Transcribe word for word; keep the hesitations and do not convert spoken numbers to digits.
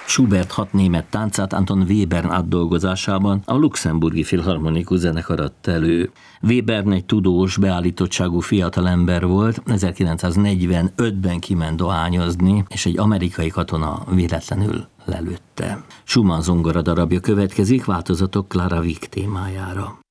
Schubert hat német táncát Anton Webern átdolgozásában a Luxemburgi Filharmonikus Zenekar adta elő. Webern egy tudós, beállítottságú fiatalember volt, ezerkilencszáznegyvenötben kiment dohányozni, és egy amerikai katona véletlenül lelőtte. Schumann zongora darabja következik, változatok Clara Wieck témájára.